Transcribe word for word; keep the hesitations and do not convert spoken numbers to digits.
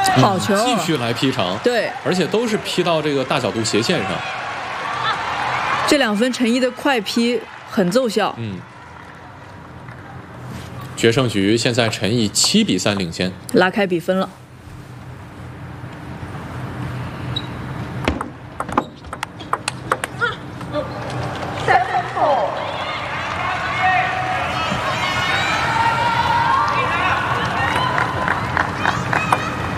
好球、 嗯，继续来劈长， 对， 而且都是劈到这个大角度斜线上。 这两分陈一的快劈很奏效。 嗯，决胜局现在陈毅七比三领先， 拉开比分了。 三分后